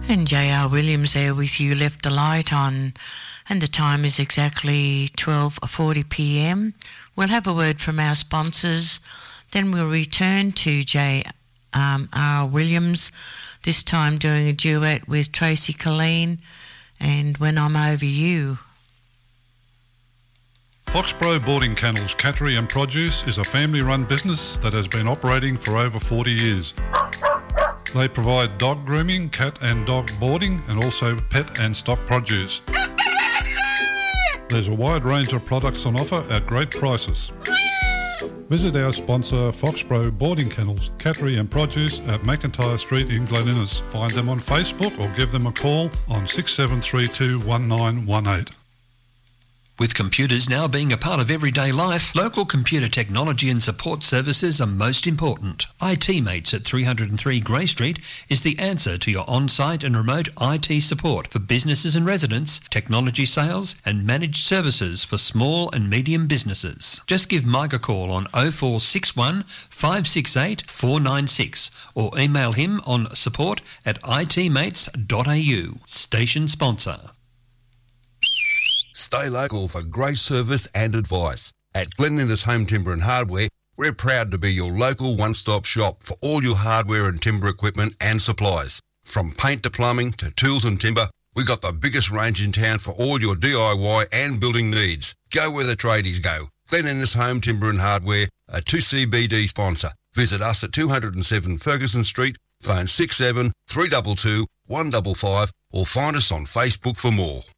And J.R. Williams there with You Left the Light On, and the time is exactly 12:40 p.m. We'll have a word from our sponsors, then we'll return to J.R. Williams, this time doing a duet with Tracy Colleen, and When I'm Over You. Foxborough Boarding Kennels Cattery and Produce is a family-run business that has been operating for over 40 years. They provide dog grooming, cat and dog boarding, and also pet and stock produce. There's a wide range of products on offer at great prices. Visit our sponsor Foxborough Boarding Kennels, Cattery and Produce at McIntyre Street in Glen Innes. Find them on Facebook or give them a call on 6732 1918. With computers now being a part of everyday life, local computer technology and support services are most important. IT Mates at 303 Grey Street is the answer to your on-site and remote IT support for businesses and residents, technology sales and managed services for small and medium businesses. Just give Mike a call on 0461 568 496 or email him on support@itmates.au. Station sponsor. Stay local for great service and advice. At Glen Innes Home Timber and Hardware, we're proud to be your local one-stop shop for all your hardware and timber equipment and supplies. From paint to plumbing to tools and timber, we've got the biggest range in town for all your DIY and building needs. Go where the tradies go. Glen Innes Home Timber and Hardware, a 2CBD sponsor. Visit us at 207 Ferguson Street, phone 67 322 155 or find us on Facebook for more.